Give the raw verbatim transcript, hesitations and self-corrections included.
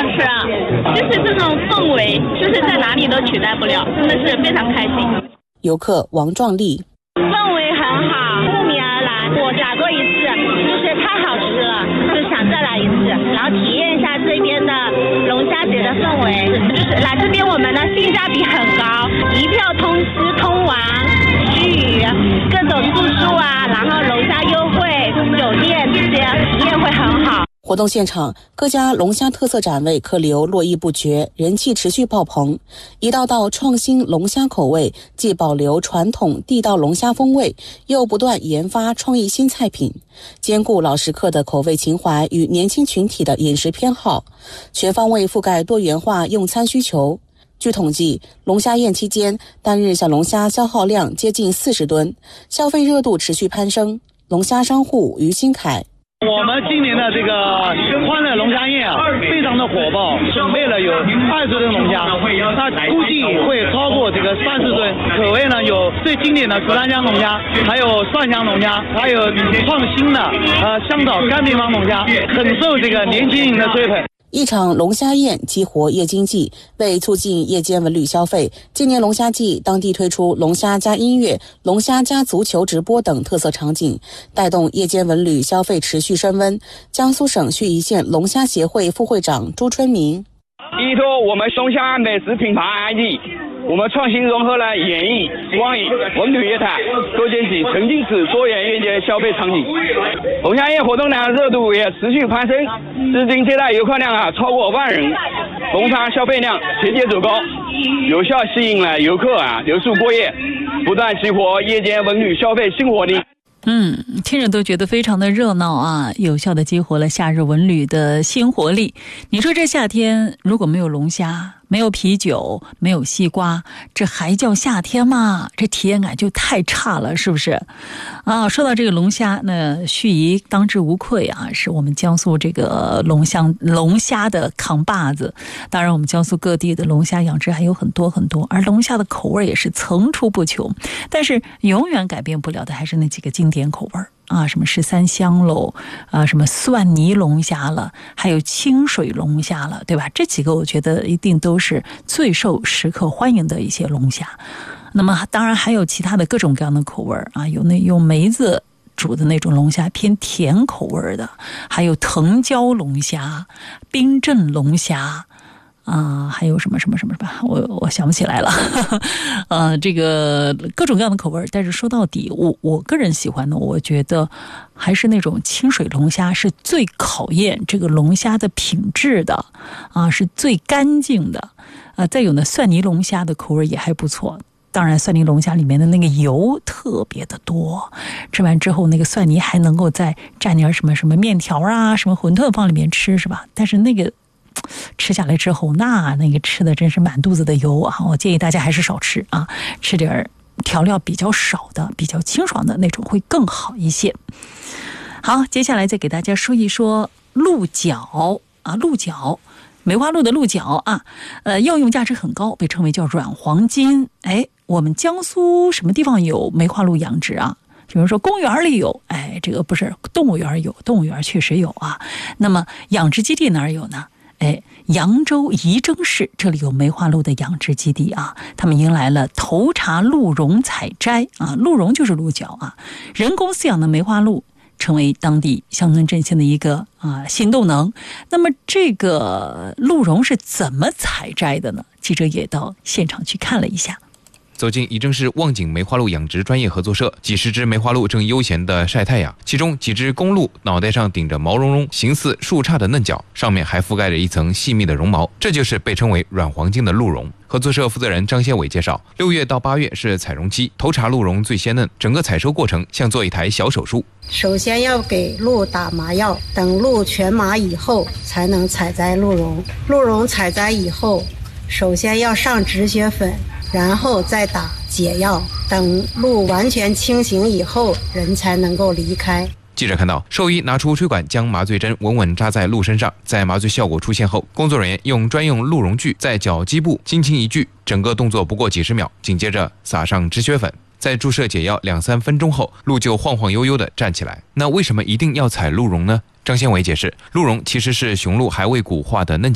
吃，就是这种氛围，就是在哪里都取代不了，真的是非常开心。 游客王壮丽， 氛围很好，慕名而来，我来过一次，就是太好吃了，就想再来一次，然后体验一下这边的龙虾节的氛围。就是来这边我们的性价比很高，一票通吃通玩，须臾各种住宿啊，然后龙虾优惠酒店这些体验会很好。 活动现场，各家龙虾特色展位客流络绎不绝，人气持续爆棚。一道道创新龙虾口味，既保留传统地道龙虾风味，又不断研发创意新菜品，兼顾老食客的口味情怀与年轻群体的饮食偏好，全方位覆盖多元化用餐需求。据统计，龙虾宴期间，单日小龙虾消耗量接近四十吨，消费热度持续攀升。龙虾商户于新凯， 我们今年的这个欢乐龙虾宴啊，非常的火爆，准备了有二十吨龙虾，那估计会超过这个三十吨。口味呢有最经典的竹兰江龙虾，还有蒜香龙虾，还有创新的呃香草干平房龙虾，很受这个年轻人的追捧。 一场龙虾宴激活夜经济，为促进夜间文旅消费，今年龙虾季当地推出龙虾加音乐、龙虾加足球直播等特色场景，带动夜间文旅消费持续升温。江苏省盱眙县龙虾协会副会长朱春明， 依托我们龙虾美食品牌 I D， 我们创新融合了演艺、光影、文旅业态，构建起沉浸式多元夜间消费场景。龙虾宴活动呢热度也持续攀升，至今接待游客量啊超过万人，龙虾消费量节节走高，有效吸引了游客啊留宿过夜，不断激活夜间文旅消费新活力。 嗯，听着都觉得非常的热闹啊，有效的激活了夏日文旅的新活力。你说这夏天如果没有龙虾，没有啤酒，没有西瓜，这还叫夏天吗？这体验感就太差了，是不是？啊，说到这个龙虾，那盱眙当之无愧啊，是我们江苏这个龙虾龙虾的扛把子。当然，我们江苏各地的龙虾养殖还有很多很多，而龙虾的口味也是层出不穷。但是永远改变不了的还是那几个经典口味啊，什么十三香喽，啊，什么蒜泥龙虾了，还有清水龙虾了，对吧？这几个我觉得一定都是最受食客欢迎的一些龙虾。那么当然还有其他的各种各样的口味啊，有那用梅子煮的那种龙虾，偏甜口味的，还有藤椒龙虾、冰镇龙虾。啊、呃，还有什么什么什么什么，我我想不起来了。呃，这个各种各样的口味，但是说到底，我我个人喜欢的，我觉得还是那种清水龙虾是最考验这个龙虾的品质的啊、呃，是最干净的。啊、呃，再有呢，蒜泥龙虾的口味也还不错。当然，蒜泥龙虾里面的那个油特别的多，吃完之后那个蒜泥还能够再蘸点什么什么面条啊、什么馄饨放里面吃，是吧？但是那个吃下来之后，那那个吃的真是满肚子的油啊！我建议大家还是少吃啊，吃点调料比较少的、比较清爽的那种会更好一些。好，接下来再给大家说一说鹿角啊，鹿角。梅花鹿的鹿角啊，呃，药用价值很高，被称为叫软黄金。哎，我们江苏什么地方有梅花鹿养殖啊？比如说公园里有，哎，这个不是动物园有，动物园确实有啊。那么养殖基地哪儿有呢？哎，扬州仪征市这里有梅花鹿的养殖基地啊，他们迎来了头茬鹿茸采摘啊，鹿茸就是鹿角啊，人工饲养的梅花鹿成为当地乡村振兴的一个啊新动能。那么这个鹿茸是怎么采摘的呢？记者也到现场去看了一下。 走进仪征市望景梅花鹿养殖专业合作社，几十只梅花鹿正悠闲地晒太阳，其中几只公鹿脑袋上顶着毛茸茸、形似树杈的嫩角，上面还覆盖着一层细密的绒毛，这就是被称为软黄金的鹿茸。合作社负责人张先伟介绍，六月到八月是采绒期，头茬鹿茸最鲜嫩，整个采收过程像做一台小手术。 首先要给鹿打麻药，等鹿全麻以后才能采摘鹿茸。鹿茸采摘以后，首先要上止血粉，然后再打解药，等鹿完全清醒以后，人才能够离开。 记者看到，兽医拿出吹管将麻醉针稳稳扎在鹿身上，在麻醉效果出现后，工作人员用专用鹿茸锯在脚基部轻轻一锯，整个动作不过几十秒，紧接着撒上止血粉，在注射解药两三分钟后，鹿就晃晃悠悠地站起来。那为什么一定要采鹿茸呢？张先伟解释，鹿茸其实是雄鹿还未骨化的嫩